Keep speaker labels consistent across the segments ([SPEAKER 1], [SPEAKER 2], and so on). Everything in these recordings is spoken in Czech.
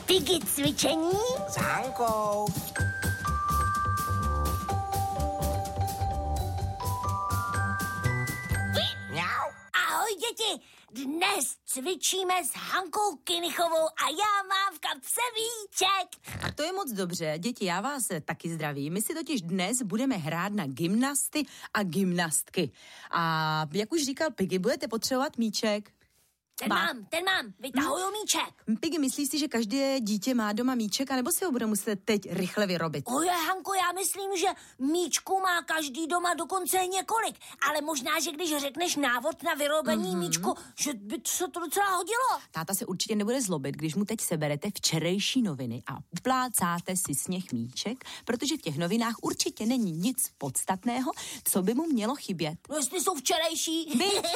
[SPEAKER 1] Piggy cvičení
[SPEAKER 2] s Hankou. Mňau.
[SPEAKER 1] Ahoj děti, dnes cvičíme s Hankou Kynichovou a já mám v kapse míček.
[SPEAKER 3] A to je moc dobře. Děti, já vás taky zdravím. My si totiž dnes budeme hrát na gymnasty a gymnastky. A jak už říkal Piggy, budete potřebovat míček.
[SPEAKER 1] Ten mám, vytahuju míček.
[SPEAKER 3] Piggy, myslíš si, že každé dítě má doma míček, anebo si ho bude muset teď rychle vyrobit?
[SPEAKER 1] Oje, Hanko, já myslím, že míčku má každý doma dokonce několik. Ale možná, že když řekneš návod na vyrobení míčku, že by se to docela hodilo.
[SPEAKER 3] Táta se určitě nebude zlobit, když mu teď seberete včerejší noviny a uplácáte si z nich míček, protože v těch novinách určitě není nic podstatného, co by mu mělo chybět.
[SPEAKER 1] No, jestli jsou včerejší.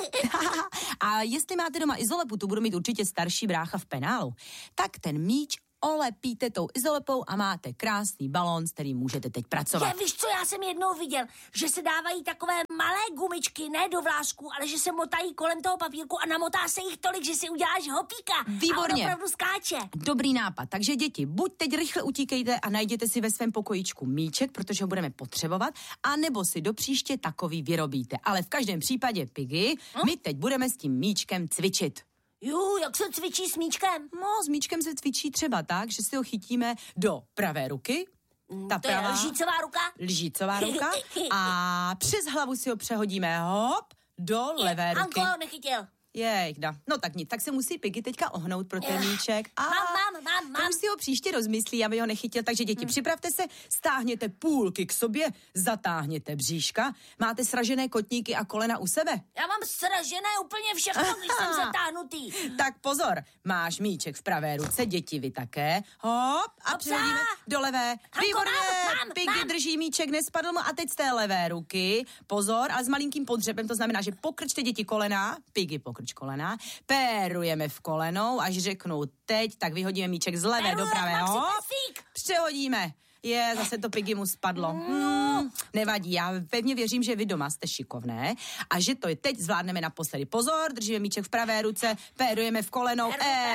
[SPEAKER 3] A jestli máte doma izolepu, tu budu mít určitě starší brácha v penálu, tak ten míč olepíte tou izolepou a máte krásný balón, s kterým můžete teď pracovat.
[SPEAKER 1] Já víš co, já jsem jednou viděl, že se dávají takové malé gumičky, ne do vlásku, ale že se motají kolem toho papírku a namotá se jich tolik, že si uděláš hopíka.
[SPEAKER 3] Výborně.
[SPEAKER 1] A on opravdu skáče.
[SPEAKER 3] Dobrý nápad. Takže děti, buď teď rychle utíkejte a najděte si ve svém pokojíčku míček, protože ho budeme potřebovat, anebo si do příště takový vyrobíte. Ale v každém případě, Piggy, my teď budeme s tím míčkem cvičit.
[SPEAKER 1] Jak se cvičí s míčkem?
[SPEAKER 3] No, s míčkem se cvičí třeba tak, že si ho chytíme do pravé ruky. Ta
[SPEAKER 1] to je lžícová ruka?
[SPEAKER 3] Lžícová ruka. A přes hlavu si ho přehodíme, hop, do levé ruky.
[SPEAKER 1] Hanko, nechytil.
[SPEAKER 3] Jejda. No tak nic, tak se musí Piggy teďka ohnout pro ten míček.
[SPEAKER 1] Mám.
[SPEAKER 3] To už si ho příště rozmyslí, aby ho nechytil. Takže děti, připravte se, stáhněte půlky k sobě, zatáhněte bříška. Máte sražené kotníky a kolena u sebe?
[SPEAKER 1] Já mám sražené úplně všechno, když jsem zatáhnutý.
[SPEAKER 3] Tak pozor, máš míček v pravé ruce, děti vy také. Hop a přehodíme do levé. Výborně, Piggy drží míček, nespadl mu a teď z té levé ruky. Pozor, ale s malinkým podřepem, to znamená, že pokrčte děti kolena, Piggy pokrč kolena, pérujeme v kolenou, až řeknu teď, tak vyhodíme míček z levé do pravé. Hop, přehodíme. Zase to Piggy mu spadlo. Nevadí, já pevně věřím, že vy doma jste šikovné a že to je teď zvládneme naposledy. Pozor, držíme míček v pravé ruce, pérujeme v kolenou,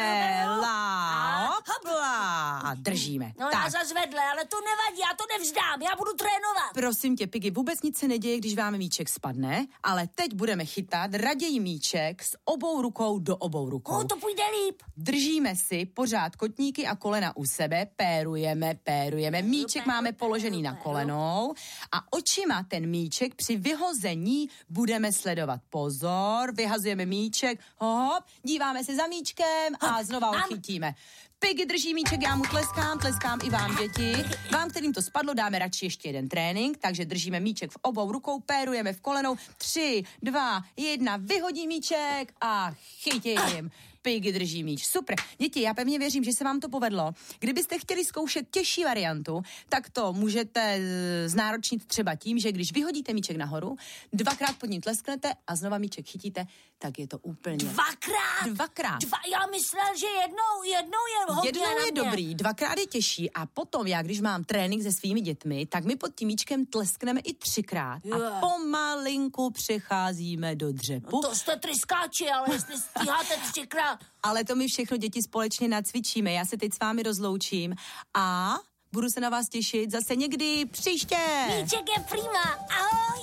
[SPEAKER 3] hopla, a držíme.
[SPEAKER 1] No tak. Já zazvedle, ale to nevadí, já to nevzdám, já budu trénovat.
[SPEAKER 3] Prosím tě, Piggy, vůbec nic se neděje, když vám míček spadne, ale teď budeme chytat raději míček s obou rukou do obou rukou.
[SPEAKER 1] To půjde líp.
[SPEAKER 3] Držíme si pořád kotníky a kolena u sebe, pérujeme. Míček máme položený na kolenou a očima ten míček při vyhození budeme sledovat. Pozor, vyhazujeme míček, hop, díváme se za míčkem a znova ho chytíme. Piggy drží míček, já mu tleskám i vám, děti. Vám, kterým to spadlo, dáme radši ještě jeden trénink, takže držíme míček v obou rukou, pérujeme v kolenou. 3, 2, 1, vyhodí míček a chytím. Piggy drží míč. Super. Děti, já pevně věřím, že se vám to povedlo. Kdybyste chtěli zkoušet těžší variantu, tak to můžete znáročnit třeba tím, že když vyhodíte míček nahoru, 2krát pod ním tlesknete a znova míček chytíte, tak je to úplně... 2krát?
[SPEAKER 1] Já myslel, že jednou je hodně.
[SPEAKER 3] Jednou je dobrý, 2krát je těžší a potom já, když mám trénink se svými dětmi, tak my pod tím míčkem tleskneme i 3krát a pomalinku přecházíme do dřepu.
[SPEAKER 1] No to jste tryskáči, ale jestli stíháte 3krát.
[SPEAKER 3] Ale to my všechno děti společně nacvičíme. Já se teď s vámi rozloučím a budu se na vás těšit zase někdy příště.
[SPEAKER 1] Míček je prima, ahoj.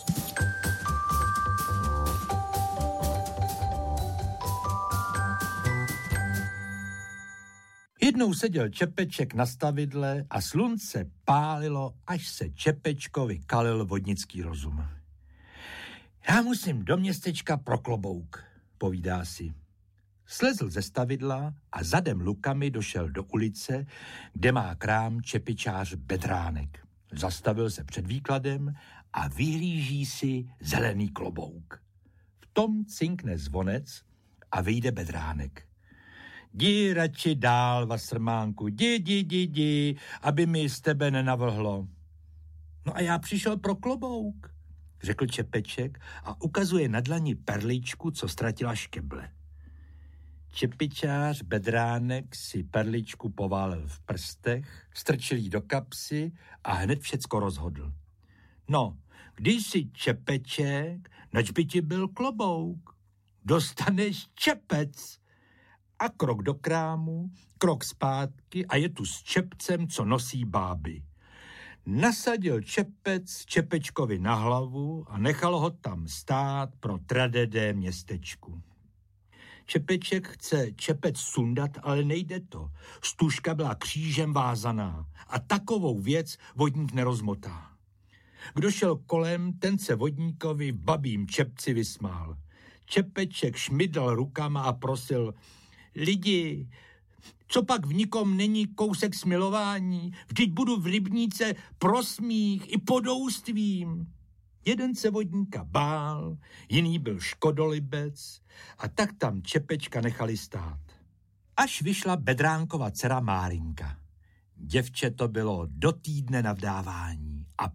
[SPEAKER 4] Jednou seděl Čepeček na stavidle a slunce pálilo, až se Čepečkovi kalil vodnický rozum. Já musím do městečka pro klobouk, povídá si. Slezl ze stavidla a zadem lukami došel do ulice, kde má krám čepičář Bedránek. Zastavil se před výkladem a vyhlíží si zelený klobouk. V tom cinkne zvonec a vyjde Bedránek. Jdi radši dál, Vasrmánku, jdi, aby mi z tebe nenavlhlo. No a já přišel pro klobouk, řekl Čepeček a ukazuje na dlani perličku, co ztratila škeble. Čepičář Bedránek si perličku poválil v prstech, strčil jí do kapsy a hned všecko rozhodl. No, když jsi Čepeček, nač by ti byl klobouk? Dostaneš čepec. A krok do krámu, krok zpátky a je tu s čepcem, co nosí báby. Nasadil čepec Čepečkovi na hlavu a nechal ho tam stát pro tradedé městečku. Čepeček chce čepec sundat, ale nejde to. Stužka byla křížem vázaná a takovou věc vodník nerozmotá. Kdo šel kolem, ten se vodníkovi v babím čepci vysmál. Čepeček šmydl rukama a prosil: lidi, co pak v nikom není kousek smilování? Vždyť budu v rybníce pro smích i podoustvím. Jeden se vodníka bál, jiný byl škodolibec a tak tam Čepečka nechali stát. Až vyšla Bedránkova dcera Márinka. Děvče to bylo do týdne na vdávání a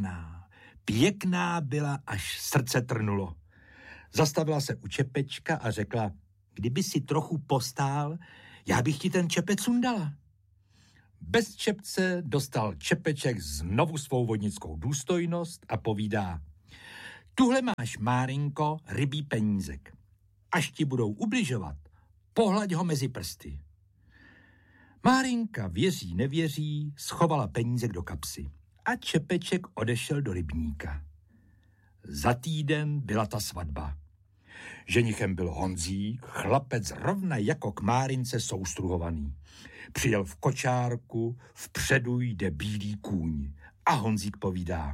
[SPEAKER 4] pěkná byla, až srdce trnulo. Zastavila se u Čepečka a řekla: kdyby si trochu postál, já bych ti ten čepec sundala. Bez čepce dostal Čepeček znovu svou vodnickou důstojnost a povídá: tuhle máš, Márinko, rybí penízek. Až ti budou ubližovat, pohlaď ho mezi prsty. Márinka, věří nevěří, schovala penízek do kapsy a Čepeček odešel do rybníka. Za týden byla ta svatba. Ženichem byl Honzík, chlapec rovna jako k Márince soustruhovaný. Přijel v kočárku, vpředu jde bílý kůň. A Honzík povídá: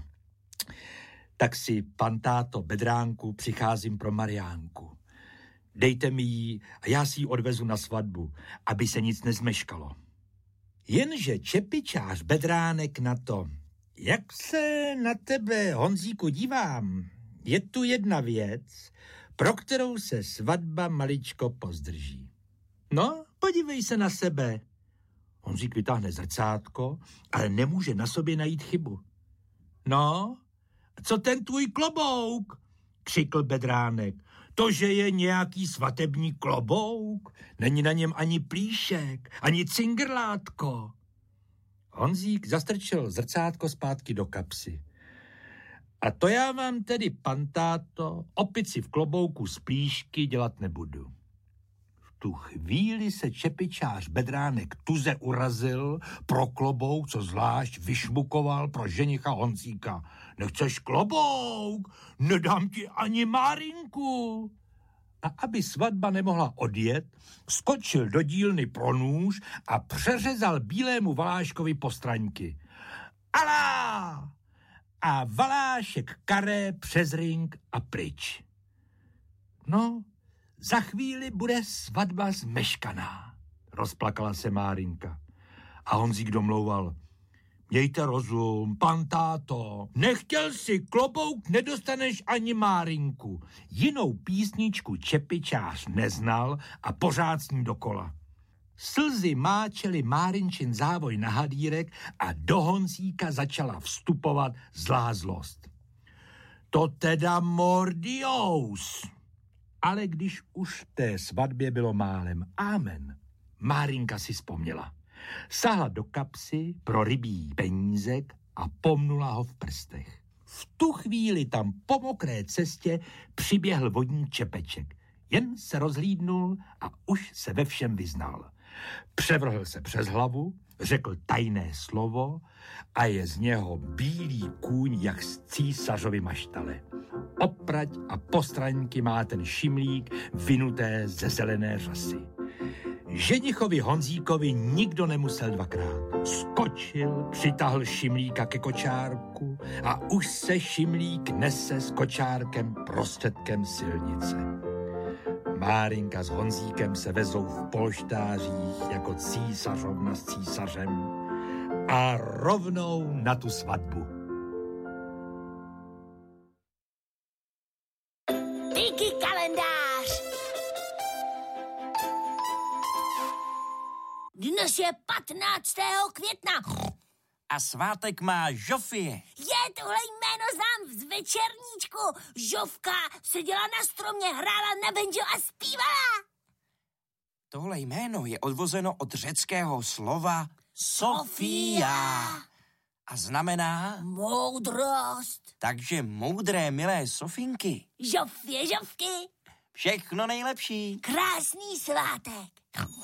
[SPEAKER 4] tak si, pan táto, Bedránku, přicházím pro Mariánku. Dejte mi ji a já si ji odvezu na svatbu, aby se nic nezmeškalo. Jenže čepičář Bedránek na to: jak se na tebe, Honzíku, dívám, je tu jedna věc, pro kterou se svatba maličko pozdrží. No, podívej se na sebe. Honzík vytáhne zrcátko, ale nemůže na sobě najít chybu. No, co ten tvůj klobouk? Křikl Bedránek. To, že je nějaký svatební klobouk? Není na něm ani plíšek, ani cingrlátko. Honzík zastrčil zrcátko zpátky do kapsy. A to já vám tedy, pan táto, opici v klobouku z plíšky dělat nebudu. V tu chvíli se čepičář Bedránek tuze urazil pro klobouk, co zvlášť vyšmukoval pro ženicha Honzíka. Nechceš klobouk? Nedám ti ani Márinku. A aby svatba nemohla odjet, skočil do dílny pro nůž a přeřezal bílému Valáškovi postraňky. Alá! A Valášek karé přes ring a pryč. No, za chvíli bude svatba zmeškaná, rozplakala se Márinka. A Honzík domlouval: mějte rozum, pan táto, nechtěl si klobouk, nedostaneš ani Márinku. Jinou písničku čepičář neznal a pořád s ní dokola. Slzy máčely Márinčin závoj na hadírek a do Honzíka začala vstupovat zlá zlost. To teda mordious. Ale když už v té svatbě bylo málem amen, Márinka si vzpomněla. Sahla do kapsy pro rybí penízek a pomnula ho v prstech. V tu chvíli tam po mokré cestě přiběhl vodní Čepeček. Jen se rozhlídnul a už se ve všem vyznal. Převrhl se přes hlavu, řekl tajné slovo a je z něho bílý kůň jak z císařovy maštale. Oprať a postraňky má ten šimlík vynuté ze zelené řasy. Ženichovi Honzíkovi nikdo nemusel dvakrát. Skočil, přitáhl šimlíka ke kočárku a už se šimlík nese s kočárkem prostředkem silnice. Márinka s Honzíkem se vezou v polštářích jako císařovna s císařem a rovnou na tu svatbu.
[SPEAKER 1] Díky kalendář! Dnes je 15. května.
[SPEAKER 2] A svátek má Žofie.
[SPEAKER 1] Je, tohle jméno znám z večerníčku. Žofka seděla na stromě, hrála na banjo a zpívala.
[SPEAKER 2] Tohle jméno je odvozeno od řeckého slova Sofia a znamená
[SPEAKER 1] moudrost.
[SPEAKER 2] Takže moudré, milé Sofinky.
[SPEAKER 1] Žofě, Žofky.
[SPEAKER 2] Všechno nejlepší.
[SPEAKER 1] Krásný svátek.